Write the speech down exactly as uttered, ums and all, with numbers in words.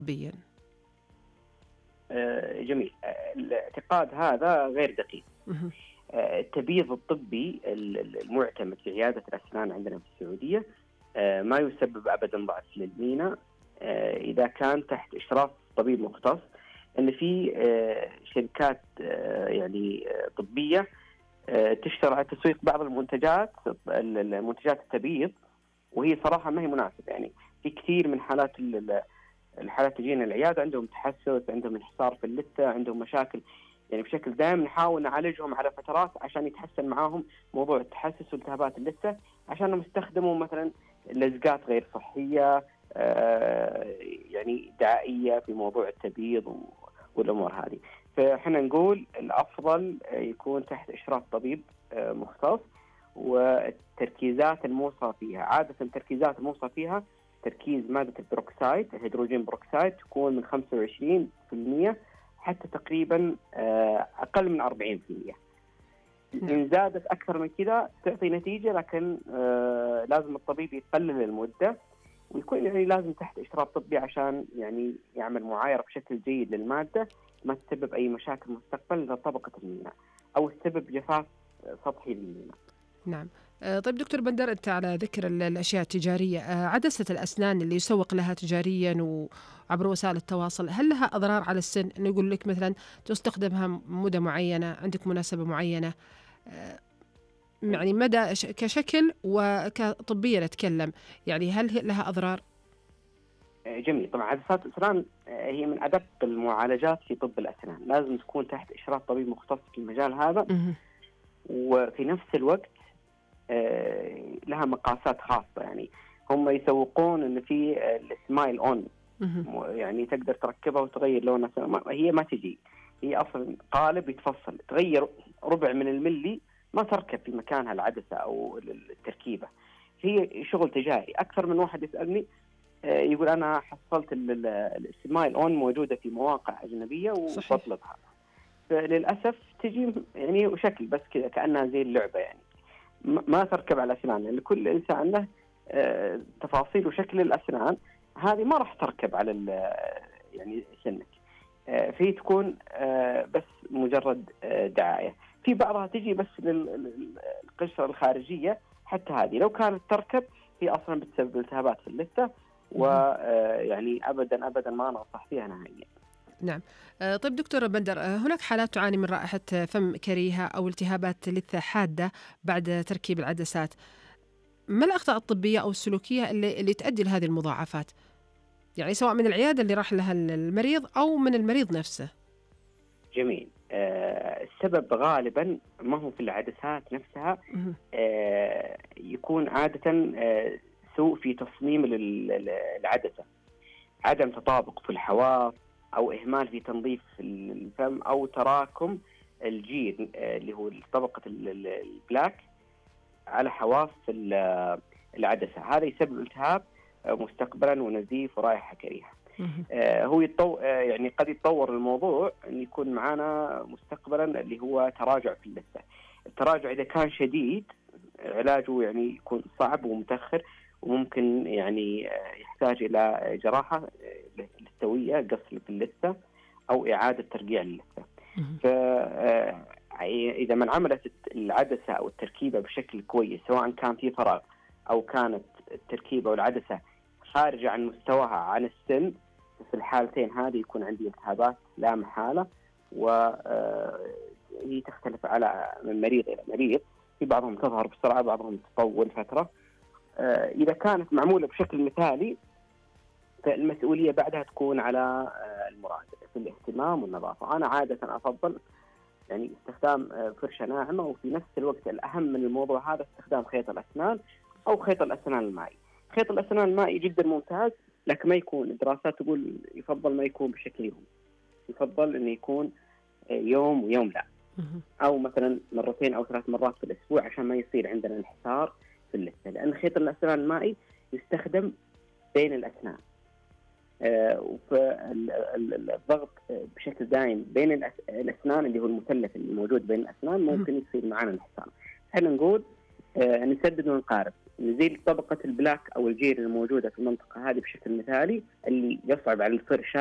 طبيا؟ آه جميل. آه الاعتقاد هذا غير دقيق. مه. آه التبييض الطبي المعتمد في عيادة الأسنان عندنا في السعودية آه ما يسبب أبدا ضعف للمينا آه إذا كان تحت إشراف طبيب مختص. أن في آه شركات آه يعني آه طبية آه تشتغل على تسويق بعض المنتجات المنتجات التبييض، وهي صراحة ما هي مناسبة. يعني في كثير من حالات الحالات تجينا العيادة عندهم تحسس، عندهم انحسار في اللثة، عندهم مشاكل يعني بشكل دائم نحاول نعالجهم على فترات عشان يتحسن معاهم موضوع التحسس والتهابات اللثة، عشانهم يستخدموا مثلا لزقات غير صحية آه يعني دعائية في موضوع التبييض والأمور هذه. فإحنا نقول الأفضل يكون تحت إشراف طبيب آه مختص، والتركيزات الموصى فيها عادة التركيزات الموصى فيها تركيز مادة البروكسايد الهيدروجين بروكسايد تكون من خمسة وعشرين بالمئة حتى تقريبا أقل من أربعين بالمئة. إن زادت أكثر من كذا تعطي نتيجة، لكن لازم الطبيب يقلل المدة ويكون يعني لازم تحت إشراف طبي عشان يعني يعمل معايرة بشكل جيد للمادة ما تسبب أي مشاكل مستقبلا لطبقة المينا أو تسبب جفاف سطحي للمينا. نعم. طيب دكتور بندر، أنت على ذكر الأشياء التجارية، عدسة الأسنان اللي يسوق لها تجاريا وعبر وسائل التواصل، هل لها أضرار على السن؟ إنه يقول لك مثلا تستخدمها مدة معينة، عندك مناسبة معينة، يعني مدى كشكل وكطبيا نتكلم، يعني هل لها أضرار؟ جميل. طبعا عدسات الأسنان هي من أدق المعالجات في طب الأسنان، لازم تكون تحت إشراف طبيب مختص في المجال هذا، وفي نفس الوقت لها مقاسات خاصة. يعني هم يسوقون ان في السمايل اون، يعني تقدر تركبها وتغير لونها، هي ما تجي، هي اصلا قالب يتفصل، تغير ربع من الملي ما تركب في مكانها العدسة او التركيبة. هي شغل تجاري. اكثر من واحد يسألني يقول انا حصلت السمايل اون موجودة في مواقع اجنبية وبطلبها، فللاسف تجي يعني شكل بس كذا كأنها زي اللعبة، يعني ما تركب على الأسنان. يعني كل إنسان له تفاصيل وشكل الأسنان، هذه ما راح تركب على يعني سنك، فهي تكون بس مجرد دعاية. في بعضها تجي بس للقشرة الخارجية، حتى هذه لو كانت تركب هي أصلا بتسبب التهابات في اللثة، ويعني أبدا أبدا ما ننصح فيها نهائيا. نعم. طيب دكتور بندر، هناك حالات تعاني من رائحة فم كريهة أو التهابات لثة حادة بعد تركيب العدسات، ما الأخطاء الطبية أو السلوكية اللي, اللي تؤدي لهذه المضاعفات؟ يعني سواء من العيادة اللي راح لها المريض أو من المريض نفسه. جميل. آه السبب غالبا ما هو في العدسات نفسها، آه يكون عادة آه سوء في تصميم العدسة، عدم تطابق في الحواف، أو إهمال في تنظيف الفم، أو تراكم الجير اللي هو طبقة البلاك على حواف العدسة. هذا يسبب التهاب مستقبلا ونزيف ورائحة كريهة. هو يتطو... يعني قد يتطور الموضوع أن يكون معنا مستقبلا اللي هو تراجع في اللثة. التراجع إذا كان شديد علاجه يعني يكون صعب ومتأخر، وممكن يعني يحتاج إلى جراحة لثوية، قص في اللثة، أو إعادة ترقيع اللثة. فإذا من عملت العدسة أو التركيبة بشكل كويس، سواء كان في فراغ أو كانت التركيبة والعدسة خارجة عن مستواها عن السن، في الحالتين هذه يكون عندي التهابات لا محالة، وهي تختلف على من مريض إلى مريض. في بعضهم تظهر بسرعة، بعضهم تطول فترة. إذا كانت معمولة بشكل مثالي فالمسؤولية بعدها تكون على المراجع في الاهتمام والنظافة. أنا عادة أفضل يعني استخدام فرشة ناعمة، وفي نفس الوقت الأهم من الموضوع هذا استخدام خيط الأسنان أو خيط الأسنان المائي. خيط الأسنان المائي جدا ممتاز، لكن ما يكون، الدراسات تقول يفضل ما يكون بشكل يوم، يفضل أنه يكون يوم ويوم لا، أو مثلا مرتين أو ثلاث مرات في الأسبوع، عشان ما يصير عندنا انحسار في اللثة. لأن خيط الأسنان المائي يستخدم بين الأسنان، والضغط بشكل دائم بين الأسنان اللي هو المثلث اللي موجود بين الأسنان ممكن يصير معنا انحسار. احنا نقول نسدد ونقارب، نزيل طبقة البلاك أو الجير الموجودة في المنطقة هذه بشكل مثالي اللي يصعب على الفرشة